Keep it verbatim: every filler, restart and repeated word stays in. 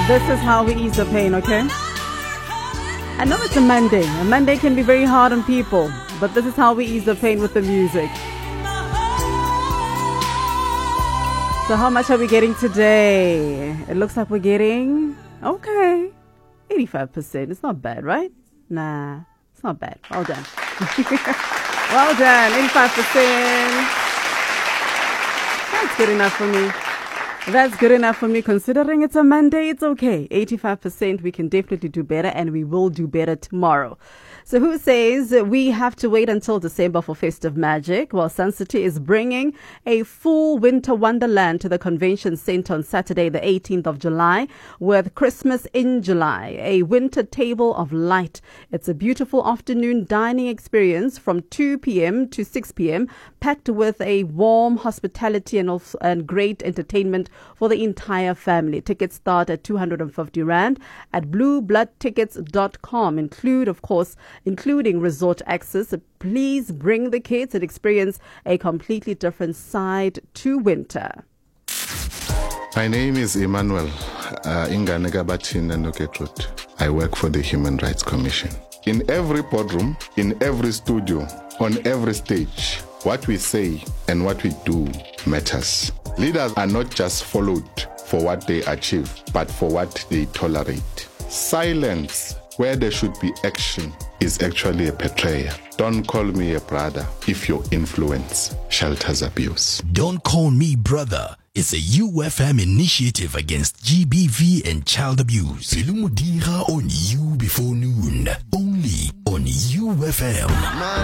This is how we ease the pain, okay? I know it's a Monday. A Monday can be very hard on people, but this is how we ease the pain with the music. So how much are we getting today? It looks like we're getting, okay, eighty-five percent. It's not bad, right? Nah, it's not bad. Well done. Well done, eighty-five percent. That's good enough for me. That's good enough for me. Considering it's a Monday, it's okay. eighty-five percent, we can definitely do better, and we will do better tomorrow. So who says we have to wait until December for Festive Magic? Well, Sun City is bringing a full winter wonderland to the convention center on Saturday, the eighteenth of July, with Christmas in July, a winter table of light. It's a beautiful afternoon dining experience from two p.m. to six p.m., packed with a warm hospitality and, also, and great entertainment for the entire family. Tickets start at two hundred fifty rand at blue blood tickets dot com. Include, of course, including resort access. Please bring the kids and experience a completely different side to winter. My name is Emmanuel uh, Inganega-Bathina Noketrut. I work for the Human Rights Commission. In every boardroom, in every studio, on every stage, what we say and what we do matters. Leaders are not just followed for what they achieve, but for what they tolerate. Silence where there should be action is actually a betrayal. Don't call me a brother if your influence shelters abuse. Don't Call Me Brother is a U F M initiative against G B V and child abuse. Silumudira on You Before Noon, only on U F M.